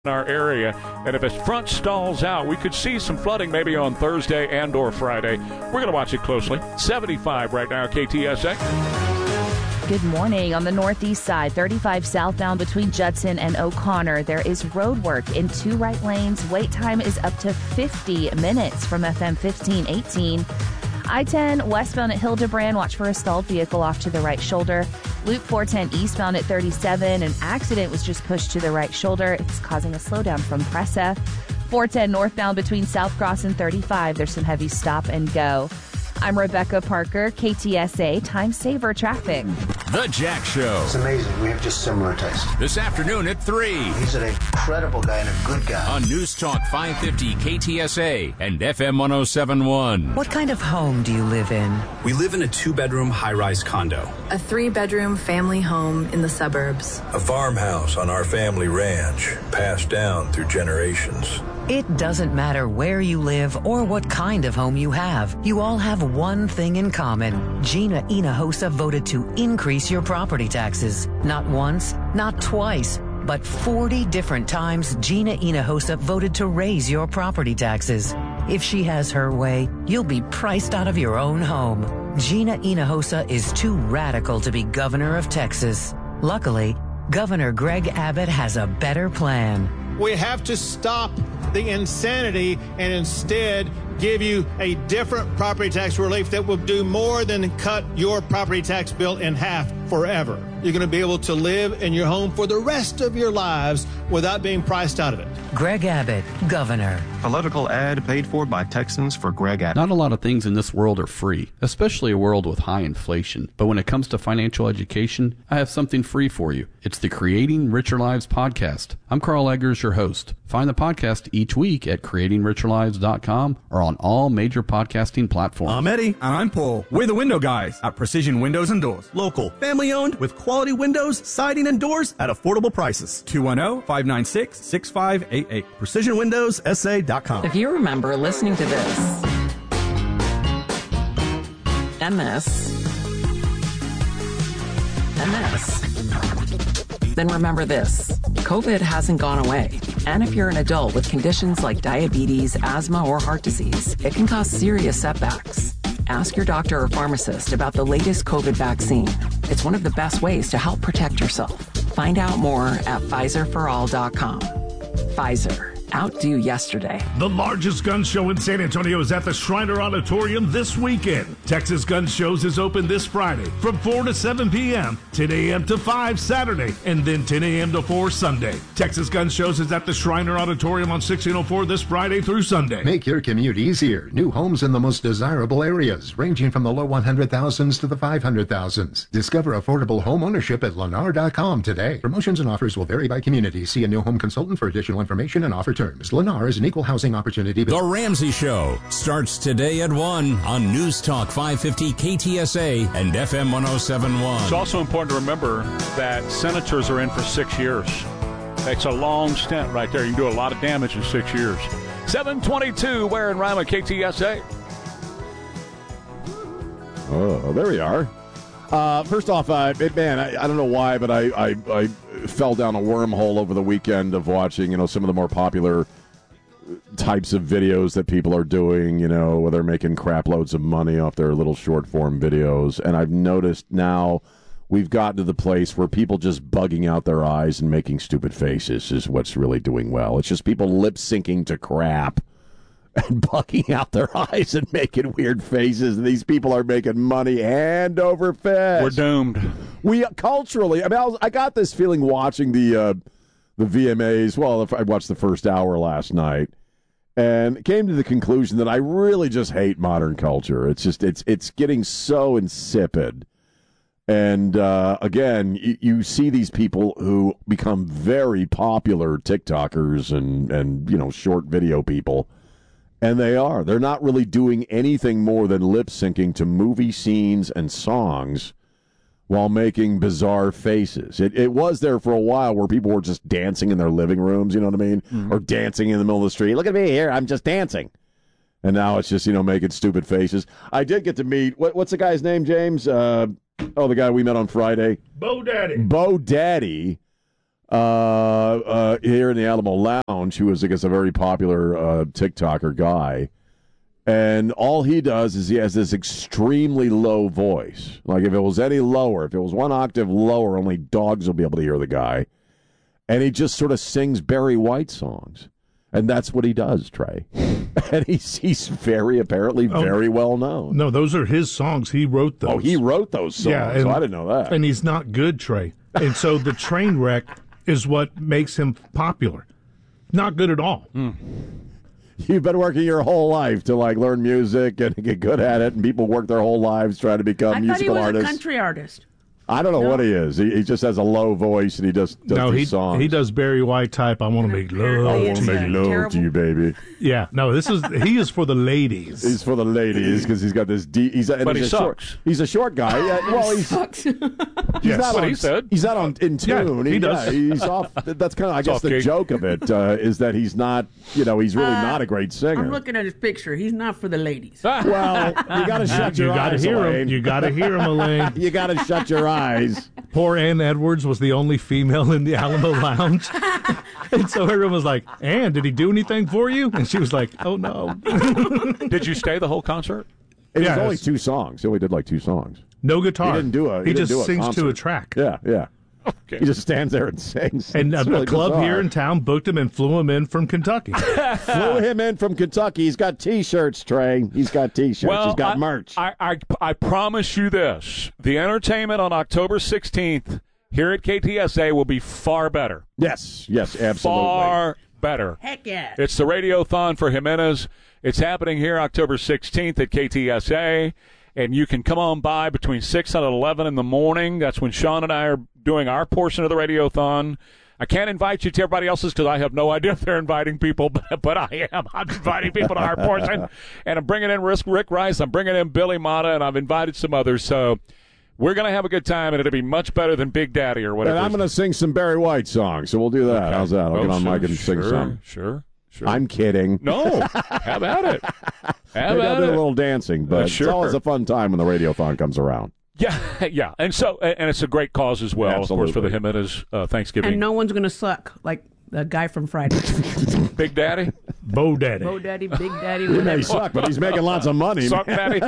in our area, and if its front stalls out, we could see some flooding maybe on Thursday and or Friday. We're going to watch it closely. 75 right now, KTSA. Good morning. On the northeast side, 35 southbound between Judson and O'Connor, there is road work in 2 right lanes. Wait time is up to 50 minutes from FM 1518. I-10 westbound at Hildebrand, watch for a stalled vehicle off to the right shoulder. Loop 410 eastbound at 37, an accident was just pushed to the right shoulder. It's causing a slowdown from Pressa. 410 northbound between South Cross and 35, there's some heavy stop and go. I'm Rebecca Parker, KTSA Time Saver Traffic. The Jack Show. It's amazing. We have just similar taste. This afternoon at 3. He's an incredible guy and a good guy. On News Talk 550 KTSA and FM 1071. What kind of home do you live in? We live in a 2-bedroom high-rise condo. A 3-bedroom family home in the suburbs. A farmhouse on our family ranch, passed down through generations. It doesn't matter where you live or what kind of home you have. You all have one thing in common. Gina Hinojosa voted to increase your property taxes. Not once, not twice, but 40 different times Gina Hinojosa voted to raise your property taxes. If she has her way, you'll be priced out of your own home. Gina Hinojosa is too radical to be governor of Texas. Luckily, Governor Greg Abbott has a better plan. We have to stop the insanity and instead give you a different property tax relief that will do more than cut your property tax bill in half forever. You're going to be able to live in your home for the rest of your lives without being priced out of it. Greg Abbott, Governor. Political ad paid for by Texans for Greg Abbott. Not a lot of things in this world are free, especially a world with high inflation. But when it comes to financial education, I have something free for you. It's the Creating Richer Lives podcast. I'm Carl Eggers, your host. Find the podcast each week at creatingricherlives.com or on all major podcasting platforms. I'm Eddie. And I'm Paul. We're the window guys at Precision Windows and Doors. Local, family owned with quality windows, siding, and doors at affordable prices. 210-596-6588. PrecisionWindowsSA.com. If you remember listening to this and this and this, then remember this. COVID hasn't gone away. And if you're an adult with conditions like diabetes, asthma, or heart disease, it can cause serious setbacks. Ask your doctor or pharmacist about the latest COVID vaccine. It's one of the best ways to help protect yourself. Find out more at PfizerForAll.com. Pfizer. Outdo yesterday. The largest gun show in San Antonio is at the Shriner Auditorium this weekend. Texas Gun Shows is open this Friday from 4 to 7 p.m., 10 a.m. to 5 Saturday, and then 10 a.m. to 4 Sunday. Texas Gun Shows is at the Shriner Auditorium on 1604 this Friday through Sunday. Make your commute easier. New homes in the most desirable areas, ranging from the low 100,000s to the 500,000s. Discover affordable home ownership at Lennar.com today. Promotions and offers will vary by community. See a new home consultant for additional information and offer terms. Lennar is an equal housing opportunity. The Ramsey Show starts today at 1 on News Talk 550 KTSA and FM 1071. It's also important to remember that senators are in for 6 years. That's a long stint right there. You can do a lot of damage in 6 years. 722, Ware and Rima, KTSA. Oh, there we are. First off, man, I don't know why, but I fell down a wormhole over the weekend of watching, some of the more popular types of videos that people are doing, where they're making crap loads of money off their little short form videos. And I've noticed now we've gotten to the place where people just bugging out their eyes and making stupid faces is what's really doing well. It's just people lip syncing to crap and bugging out their eyes and making weird faces. And these people are making money hand over fist. We're doomed. We culturally, I got this feeling watching the VMAs. Well, I watched the first hour last night and came to the conclusion that I really just hate modern culture. It's just, it's getting so insipid. And again, you see these people who become very popular TikTokers and short video people. And they're not really doing anything more than lip syncing to movie scenes and songs while making bizarre faces. It was there for a while where people were just dancing in their living rooms, you know what I mean? Mm-hmm. Or dancing in the middle of the street. Look at me here, I'm just dancing. And now it's just, making stupid faces. I did get to meet, what's the guy's name, James? The guy we met on Friday. Bo Daddy. Bo Daddy. here in the Alamo Lounge, who is, I guess, a very popular TikToker guy. And all he does is he has this extremely low voice. Like if it was any lower, if it was one octave lower, only dogs will be able to hear the guy. And he just sort of sings Barry White songs. And that's what he does, Trey. And he's apparently very well known. No, those are his songs. He wrote those. Oh, he wrote those songs. Yeah, so I didn't know that. And he's not good, Trey. And so the train wreck is what makes him popular. Not good at all. You've been working your whole life to learn music and get good at it, and people work their whole lives trying to become musical artists. I thought he was a country artist. I don't know what he is. He just has a low voice, and he just does these songs. He does Barry White type. I want to make love. I want to make love to you, baby. Yeah, no, he is for the ladies. He's for the ladies because he's got this deep. But he sucks. He's a short guy. Yeah, well, he sucks. He's not what on, he said. He's not in tune. Yeah, he does. He's off. That's kind of, I guess, the joke of it is that he's not. He's really not a great singer. I'm looking at his picture. He's not for the ladies. Well, you got to shut your eyes, Elaine. You got to hear him, Elaine. You got to shut your eyes. Poor Ann Edwards was the only female in the Alamo Lounge. And so everyone was like, Ann, did he do anything for you? And she was like, oh, no. Did you stay the whole concert? It was only 2 songs. He only did 2 songs. No guitar. He didn't do a. He just sings concert. to a track. Yeah. Okay. He just stands there and sings. And it's a really club bizarre. here in town booked him and flew him in from Kentucky. Flew him in from Kentucky. He's got T-shirts, Trey. He's got T-shirts. Well, he's got merch. I promise you this. The entertainment on October 16th here at KTSA will be far better. Yes, absolutely. Far better. Heck yeah. It's the Radiothon for Jimenez. It's happening here October 16th at KTSA. And you can come on by between 6 and 11 in the morning. That's when Sean and I are doing our portion of the Radiothon. I can't invite you to everybody else's because I have no idea if they're inviting people, but I am. I'm inviting people to our portion. And I'm bringing in Rick Rice. I'm bringing in Billy Mata, and I've invited some others. So we're going to have a good time, and it'll be much better than Big Daddy or whatever. And I'm going to sing some Barry White songs, so we'll do that. Okay. How's that? I'll get on mic and sing some. Sure. I'm kidding. No. Have at it. Maybe I'll do a little dancing, but it's always a fun time when the Radiothon comes around. Yeah. And it's a great cause as well, Absolutely. Of course, for the Jimenez Thanksgiving. And no one's going to suck like the guy from Friday. Big Daddy? Bo Daddy. Bo Daddy, Big Daddy. He may suck, but he's making lots of money. Suck Daddy.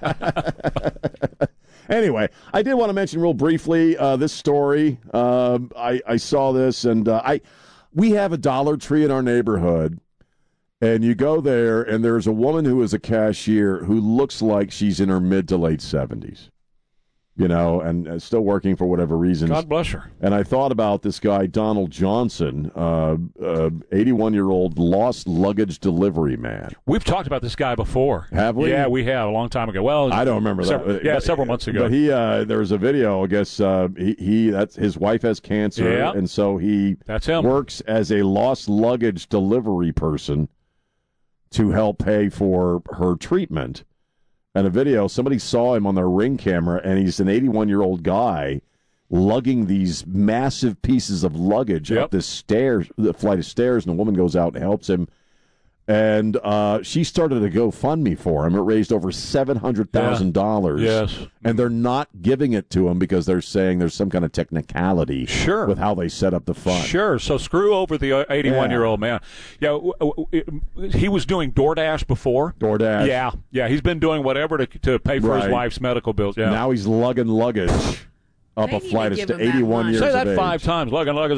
Anyway, I did want to mention real briefly this story. I saw this, and we have a Dollar Tree in our neighborhood, and you go there, and there's a woman who is a cashier who looks like she's in her mid to late 70s, and still working for whatever reasons. God bless her. And I thought about this guy, Donald Johnson, 81-year-old lost luggage delivery man. We've talked about this guy before. Have we? Yeah, we have a long time ago. Well, I don't remember that. Several months ago. But there was a video. I guess that's his wife has cancer, and so that's him. Works as a lost luggage delivery person to help pay for her treatment. And a video, somebody saw him on their Ring camera, and he's an 81-year-old guy lugging these massive pieces of luggage up the flight of stairs, and the woman goes out and helps him. And she started a GoFundMe for him. It raised over $700,000. Yes. And they're not giving it to him because they're saying there's some kind of technicality with how they set up the fund. Sure. So screw over the 81-year-old man. Yeah, he was doing DoorDash before. DoorDash. Yeah. He's been doing whatever to pay for his wife's medical bills. Yeah. Now he's lugging luggage up a flight of 81 years of age. Say that 5 times. Lugging luggage.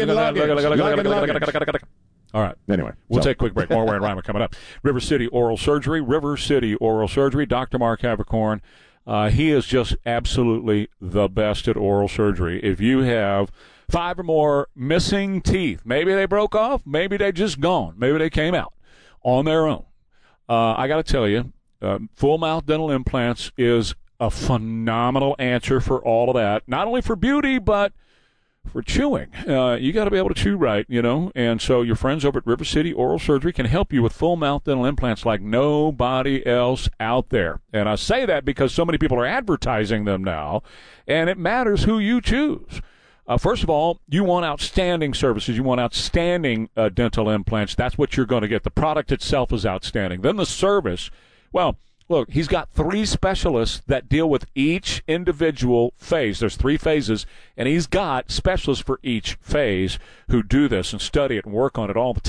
All right. Anyway, we'll take a quick break. More Ware and Rhymer coming up. River City Oral Surgery. Dr. Mark Havercorn. He is just absolutely the best at oral surgery. If you have 5 or more missing teeth, maybe they broke off, maybe they just gone, maybe they came out on their own. I got to tell you, full mouth dental implants is a phenomenal answer for all of that. Not only for beauty, but for chewing. You got to be able to chew right, and so your friends over at River City Oral Surgery can help you with full mouth dental implants like nobody else out there. And I say that because so many people are advertising them now, and it matters who you choose. First of all, you want outstanding services. You want outstanding dental implants. That's what you're going to get. The product itself is outstanding. Then the service, well, Look, he's got 3 specialists that deal with each individual phase. There's 3 phases, and he's got specialists for each phase who do this and study it and work on it all the time.